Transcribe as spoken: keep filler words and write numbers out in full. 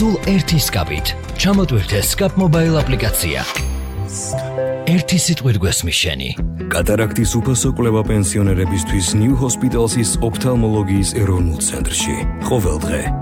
სულ ერთი სკაპით. ჩამოტვირთე Scap Mobile აპლიკაცია. ერთი სიტყვით გვესმის შენი. კატარაქტის უფასო კვლევა პენსიონერებისთვის New Hospital's ოფთალმოლოგიის ეროვნულ ცენტრში. ყოველ დღე